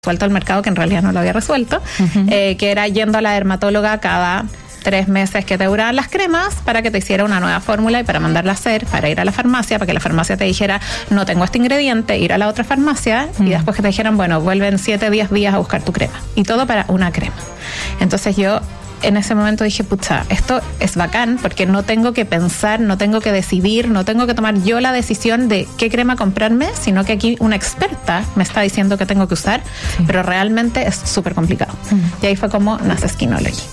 resuelto el mercado, que en realidad no lo había resuelto, que era yendo a la dermatóloga cada 3 meses que te duraban las cremas para que te hiciera una nueva fórmula y para mandarla a hacer, para ir a la farmacia, para que la farmacia te dijera, no tengo este ingrediente, ir a la otra farmacia y después que te dijeran, bueno, vuelven 7, 10 días a buscar tu crema. Y todo para una crema. Entonces yo en ese momento dije, pucha, esto es bacán porque no tengo que pensar, no tengo que decidir, no tengo que tomar yo la decisión de qué crema comprarme, sino que aquí una experta me está diciendo que tengo que usar, pero realmente es súper complicado. Y ahí fue como nace Skinology.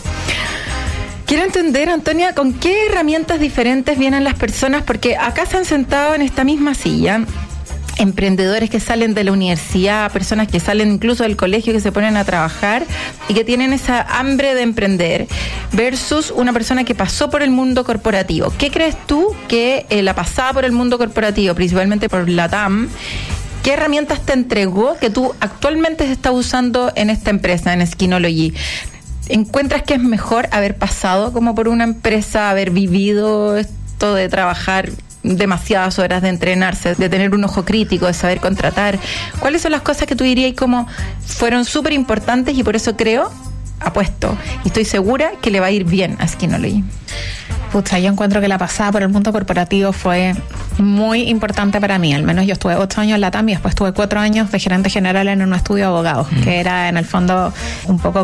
Quiero entender, Antonia, ¿con qué herramientas diferentes vienen las personas? Porque acá se han sentado en esta misma silla emprendedores que salen de la universidad, personas que salen incluso del colegio, que se ponen a trabajar y que tienen esa hambre de emprender, versus una persona que pasó por el mundo corporativo. ¿Qué crees tú que la pasada por el mundo corporativo, principalmente por la TAM, qué herramientas te entregó que tú actualmente estás usando en esta empresa, en Skinology? ¿Encuentras que es mejor haber pasado como por una empresa, haber vivido esto de trabajar demasiadas horas, de entrenarse, de tener un ojo crítico, de saber contratar? ¿Cuáles son las cosas que tú dirías como fueron súper importantes y por eso apuesto y estoy segura que le va a ir bien a Skinology? Pucha, yo encuentro que la pasada por el mundo corporativo fue muy importante para mí. Al menos yo estuve 8 años en la TAM y después estuve 4 años de gerente general en un estudio de abogados, que era en el fondo un poco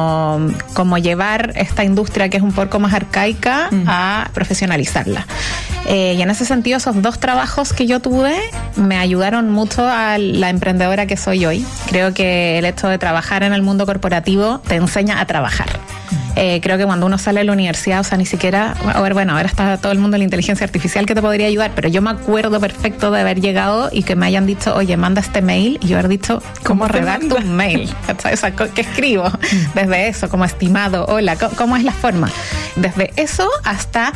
como llevar esta industria que es un poco más arcaica a profesionalizarla. Y en ese sentido, esos 2 trabajos que yo tuve me ayudaron mucho a la emprendedora que soy hoy. Creo que el hecho de trabajar en el mundo corporativo te enseña a trabajar. Creo que cuando uno sale de la universidad, o sea, ni siquiera, ahora está todo el mundo de la inteligencia artificial que te podría ayudar, pero yo me acuerdo perfecto de haber llegado y que me hayan dicho, oye, manda este mail, y yo haber dicho, ¿cómo redacto un mail? O sea, ¿qué escribo? Desde eso, como estimado, hola, ¿cómo es la forma? Desde eso hasta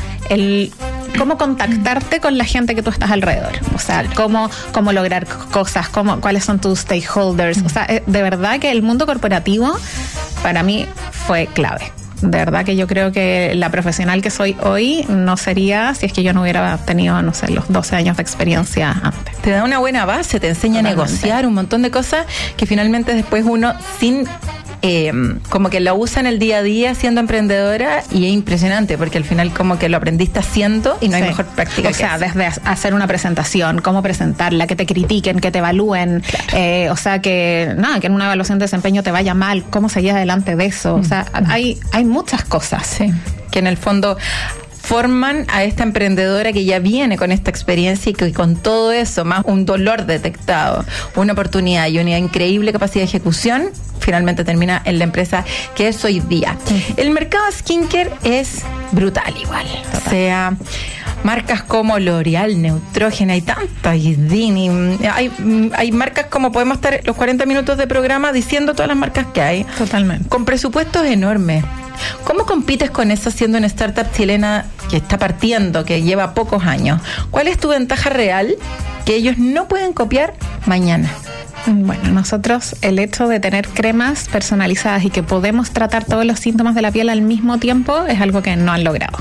cómo contactarte con la gente que tú estás alrededor. O sea, cómo lograr cosas, cuáles son tus stakeholders. O sea, de verdad que el mundo corporativo para mí fue clave. De verdad que yo creo que la profesional que soy hoy no sería si es que yo no hubiera tenido, no sé, los 12 años de experiencia antes. Te da una buena base, te enseña a negociar un montón de cosas que finalmente después uno como que lo usa en el día a día siendo emprendedora, y es impresionante porque al final como que lo aprendiste haciendo y no hay mejor práctica. O sea, desde hacer una presentación, cómo presentarla, que te critiquen, que te evalúen, o sea, que en una evaluación de desempeño te vaya mal, cómo seguir adelante de eso. O sea, hay muchas cosas que en el fondo forman a esta emprendedora que ya viene con esta experiencia y que con todo eso, más un dolor detectado, una oportunidad y una increíble capacidad de ejecución, finalmente termina en la empresa que es hoy día. El mercado skincare es brutal igual. Total. O sea, marcas como L'Oreal, Neutrogena, hay tantas, Dini, hay marcas como podemos estar los 40 minutos de programa diciendo todas las marcas que hay. Totalmente. Con presupuestos enormes. ¿Cómo compites con eso siendo una startup chilena que está partiendo, que lleva pocos años? ¿Cuál es tu ventaja real que ellos no pueden copiar mañana? Bueno, nosotros el hecho de tener cremas personalizadas y que podemos tratar todos los síntomas de la piel al mismo tiempo es algo que no han logrado.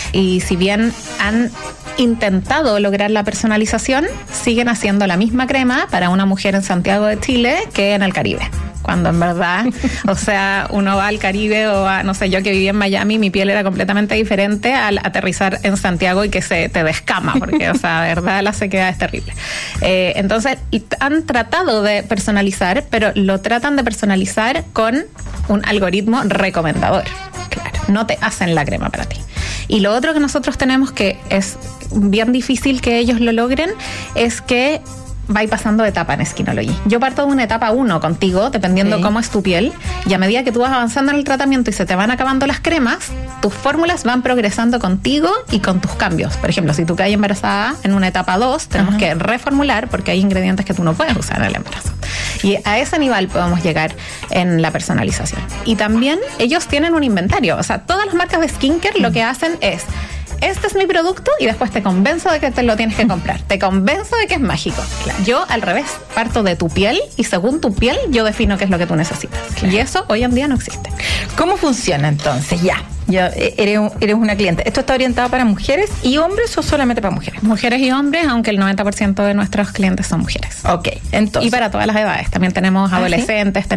Y si bien han intentado lograr la personalización, siguen haciendo la misma crema para una mujer en Santiago de Chile que en el Caribe. Cuando en verdad, o sea, uno va al Caribe o no sé, yo que viví en Miami, mi piel era completamente diferente al aterrizar en Santiago y que se te descama, porque, o sea, de verdad la sequedad es terrible. Entonces, han tratado de personalizar, pero lo tratan de personalizar con un algoritmo recomendador. Claro, no te hacen la crema para ti. Y lo otro que nosotros tenemos, que es bien difícil que ellos lo logren, es que va pasando de etapa en Skinology. Yo parto de una etapa 1 contigo, dependiendo cómo es tu piel, y a medida que tú vas avanzando en el tratamiento y se te van acabando las cremas, tus fórmulas van progresando contigo y con tus cambios. Por ejemplo, si tú caes embarazada en una etapa 2, tenemos que reformular porque hay ingredientes que tú no puedes usar en el embarazo. Y a ese nivel podemos llegar en la personalización. Y también ellos tienen un inventario. O sea, todas las marcas de skincare lo que hacen es: este es mi producto, y después te convenzo de que te lo tienes que comprar. Te convenzo de que es mágico. Claro. Yo, al revés, parto de tu piel y según tu piel yo defino qué es lo que tú necesitas. Claro. Y eso hoy en día no existe. ¿Cómo funciona entonces? Ya, Ya eres una cliente. ¿Esto está orientado para mujeres y hombres o solamente para mujeres? Mujeres y hombres, aunque el 90% de nuestros clientes son mujeres. Ok, entonces. Y para todas las edades. También tenemos adolescentes,